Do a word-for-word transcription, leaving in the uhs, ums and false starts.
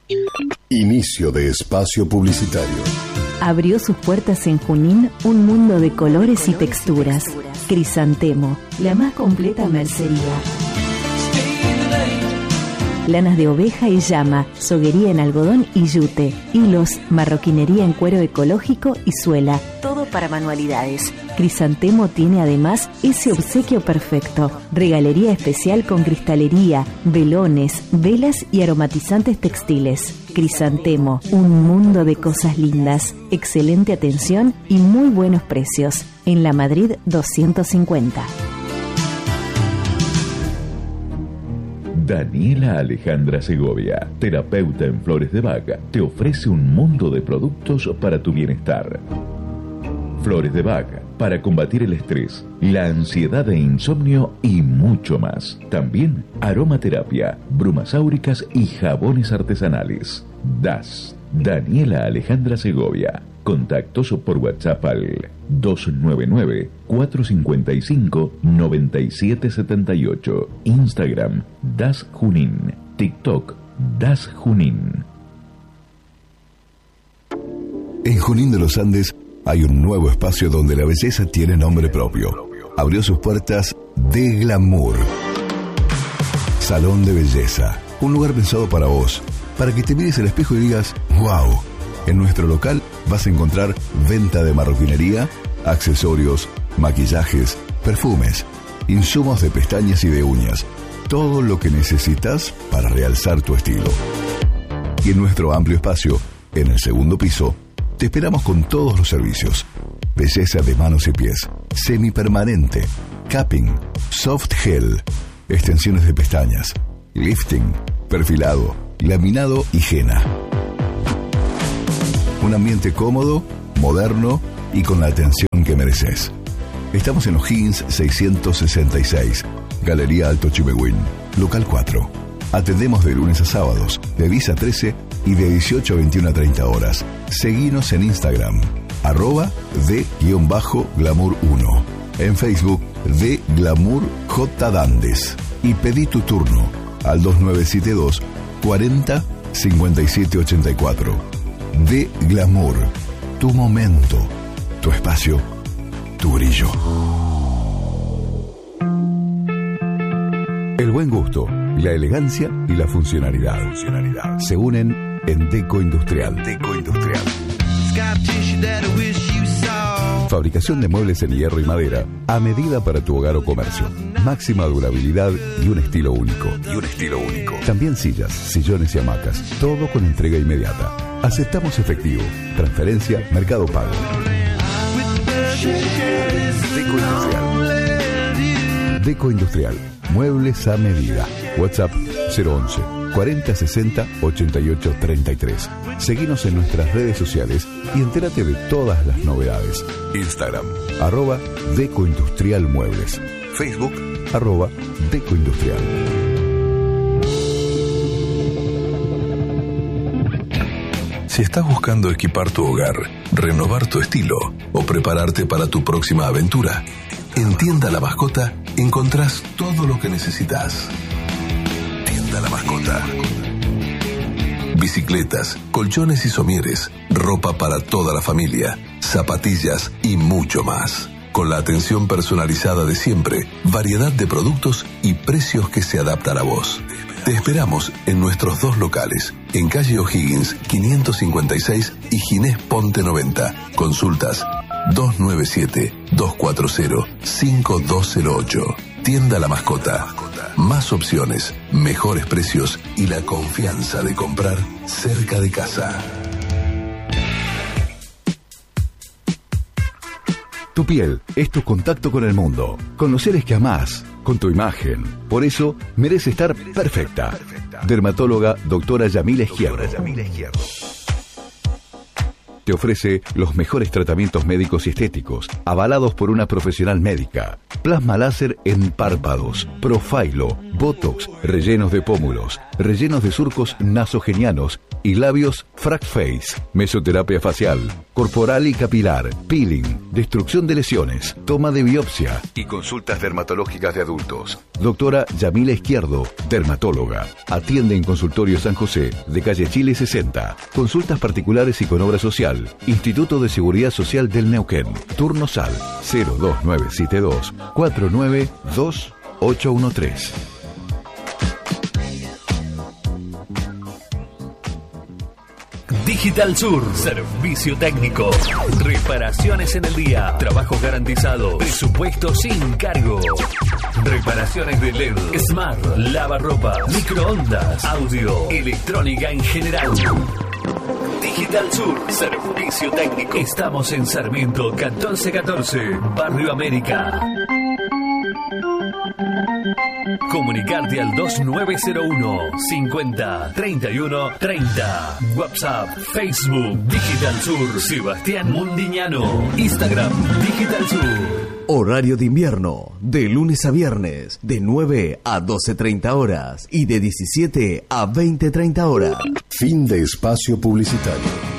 Inicio de espacio publicitario. Abrió sus puertas en Junín un mundo de colores y texturas. Crisantemo, la más completa mercería. Lanas de oveja y llama, soguería en algodón y yute, hilos, marroquinería en cuero ecológico y suela, todo para manualidades. Crisantemo tiene además ese obsequio perfecto, regalería especial con cristalería, velones, velas y aromatizantes textiles. Crisantemo, un mundo de cosas lindas, excelente atención y muy buenos precios. En la Madrid doscientos cincuenta. Daniela Alejandra Segovia, terapeuta en Flores de Bach, te ofrece un mundo de productos para tu bienestar. Flores de Bach, para combatir el estrés, la ansiedad e insomnio y mucho más. También aromaterapia, brumas áuricas y jabones artesanales. D A S, Daniela Alejandra Segovia. Contactos por WhatsApp al dos nueve nueve, cuatro cinco cinco, nueve siete siete ocho. Instagram, D A S Junín. TikTok, D A S Junín. En Junín de los Andes hay un nuevo espacio donde la belleza tiene nombre propio. Abrió sus puertas De Glamour. Salón de belleza. Un lugar pensado para vos, para que te mires al espejo y digas, wow. En nuestro local vas a encontrar venta de marroquinería, accesorios, maquillajes, perfumes, insumos de pestañas y de uñas. Todo lo que necesitas para realzar tu estilo. Y en nuestro amplio espacio, en el segundo piso, te esperamos con todos los servicios. Belleza de manos y pies, semipermanente, capping, soft gel, extensiones de pestañas, lifting, perfilado, laminado y henna. Un ambiente cómodo, moderno y con la atención que mereces. Estamos en O'Higgins seiscientos sesenta y seis, Galería Alto Chimehuín, local cuatro. Atendemos de lunes a sábados, de diez a trece y de dieciocho a veintiuna treinta horas. Seguinos en Instagram, arroba de glamour uno. En Facebook, de glamour j dandes. Y pedí tu turno al dos nueve siete dos, cuarenta, cincuenta y siete ochenta y cuatro. De Glamour, tu momento, tu espacio, tu brillo. El buen gusto, la elegancia y la funcionalidad, funcionalidad. se unen en Deco Industrial. Deco Industrial. Fabricación de muebles en hierro y madera a medida para tu hogar o comercio. Máxima durabilidad y un estilo único. Y un estilo único. También sillas, sillones y hamacas. Todo con entrega inmediata. Aceptamos efectivo, transferencia, Mercado Pago. Deco Industrial. Deco Industrial. Muebles a medida. WhatsApp cero once, cuarenta sesenta, ochenta y ocho treinta y tres. Seguinos en nuestras redes sociales y entérate de todas las novedades. Instagram, arroba Deco Industrial Muebles. Facebook, arroba Deco Industrial. Si estás buscando equipar tu hogar, renovar tu estilo o prepararte para tu próxima aventura, en Tienda La Mascota encontrás todo lo que necesitas. Tienda La Mascota. Bicicletas, colchones y somieres, ropa para toda la familia, zapatillas y mucho más. Con la atención personalizada de siempre, variedad de productos y precios que se adaptan a vos. Te esperamos en nuestros dos locales, en calle O'Higgins quinientos cincuenta y seis y Ginés Ponte noventa. Consultas dos nueve siete, dos cuatro cero, cinco dos cero ocho. Tienda La Mascota. Más opciones, mejores precios y la confianza de comprar cerca de casa. Tu piel es tu contacto con el mundo, con los seres que amás, con tu imagen. Por eso merece estar perfecta. Dermatóloga doctora Yamila Izquierdo. Te ofrece los mejores tratamientos médicos y estéticos, avalados por una profesional médica. Plasma láser en párpados, profilo, botox, rellenos de pómulos, rellenos de surcos nasogenianos y labios Frac Face, mesoterapia facial, corporal y capilar, peeling, destrucción de lesiones, toma de biopsia y consultas dermatológicas de adultos. Doctora Yamila Izquierdo, dermatóloga. Atiende en Consultorio San José, de calle Chile sesenta. Consultas particulares y con obra social. Instituto de Seguridad Social del Neuquén. Turno S A L cero dos nueve siete dos cuatro nueve dos ocho uno tres. Digital Sur, servicio técnico, reparaciones en el día, trabajo garantizado, presupuesto sin cargo, reparaciones de L E D, Smart, lavarropa, microondas, audio, electrónica en general. Digital Sur, servicio técnico. Estamos en Sarmiento catorce catorce, Barrio América. Comunicarte al dos nueve cero uno cincuenta treinta y uno treinta. WhatsApp, Facebook, Digital Sur, Sebastián Mundiñano. Instagram, Digital Sur. Horario de invierno, de lunes a viernes, de nueve a doce treinta horas y de diecisiete a veinte treinta horas. Fin de espacio publicitario.